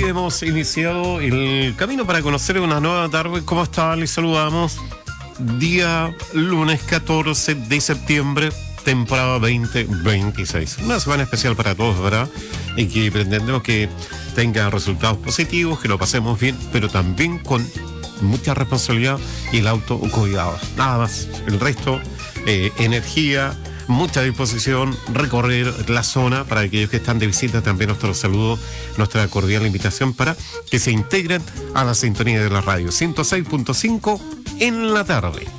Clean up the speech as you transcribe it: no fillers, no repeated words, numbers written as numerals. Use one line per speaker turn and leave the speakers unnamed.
hemos iniciado el camino para conocer una nueva tarde. ¿Cómo está? Les saludamos. Día lunes 14 de septiembre, temporada 2026. Una semana especial para todos, ¿verdad? Y que pretendemos que tenga resultados positivos, que lo pasemos bien, pero también con mucha responsabilidad y el autocuidado. Nada más. El resto, energía, mucha disposición, recorrer la zona. Para aquellos que están de visita, también nuestro saludo, nuestra cordial invitación para que se integren a la sintonía de la radio 106.5 en la tarde.